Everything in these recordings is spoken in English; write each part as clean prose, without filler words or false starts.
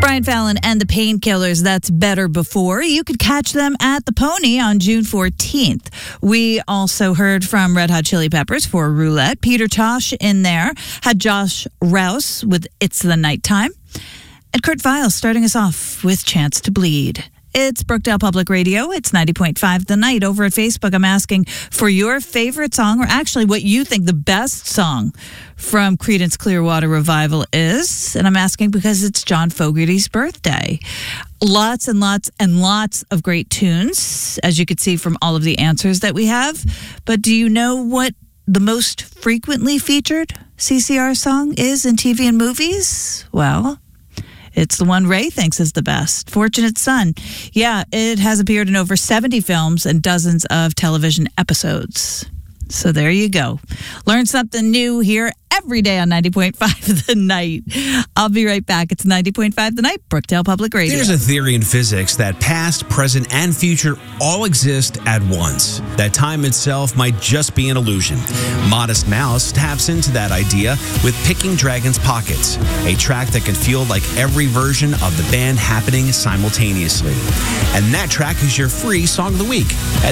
Brian Fallon and the Painkillers, that's Better Before. You could catch them at the Pony on June 14th. We also heard from Red Hot Chili Peppers for Roulette. Peter Tosh in there had Josh Rouse with It's the Nighttime. And Kurt Vile starting us off with Chance to Bleed. It's Brookdale Public Radio. It's 90.5 The Night. Over at Facebook, I'm asking for your favorite song, or actually what you think the best song from Creedence Clearwater Revival is. And I'm asking because it's John Fogerty's birthday. Lots and lots and lots of great tunes, as you could see from all of the answers that we have. But do you know what the most frequently featured CCR song is in TV and movies? Well, it's the one Ray thinks is the best, Fortunate Son. Yeah, it has appeared in over 70 films and dozens of television episodes. So there you go. Learn something new here every day on 90.5 The Night. I'll be right back. It's 90.5 The Night, Brookdale Public Radio. There's a theory in physics that past, present, and future all exist at once. That time itself might just be an illusion. Modest Mouse taps into that idea with Picking Dragon's Pockets, a track that can feel like every version of the band happening simultaneously. And that track is your free Song of the Week at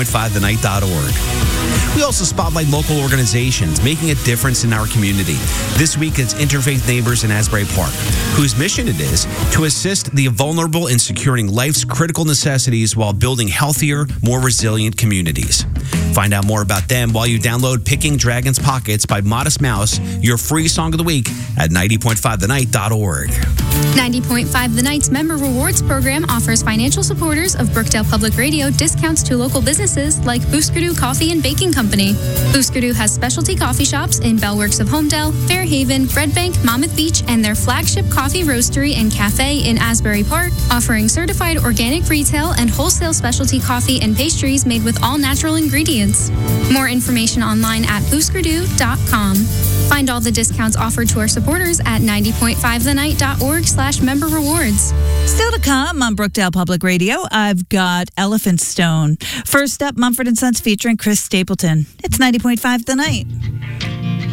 90.5thenight.org. We also spotlight local organizations making a difference in our community. This week, it's Interfaith Neighbors in Asbury Park, whose mission it is to assist the vulnerable in securing life's critical necessities while building healthier, more resilient communities. Find out more about them while you download Picking Dragon's Pockets by Modest Mouse, your free Song of the Week at 90.5thenight.org. 90.5 The Night's Member Rewards Program offers financial supporters of Brookdale Public Radio discounts to local businesses like Booskerdoo Coffee and Baking Company. Booskerdoo has specialty coffee shops in Bellworks of Homedale, Fairhaven, Red Bank, Monmouth Beach, and their flagship coffee roastery and cafe in Asbury Park, offering certified organic retail and wholesale specialty coffee and pastries made with all natural ingredients. More information online at booskerdoo.com. Find all the discounts offered to our supporters at 90.5thenight.org/member rewards. Still to come on Brookdale Public Radio, I've got Elephant Stone. First up, Mumford & Sons featuring Chris Stapleton. It's 90.5 The Night.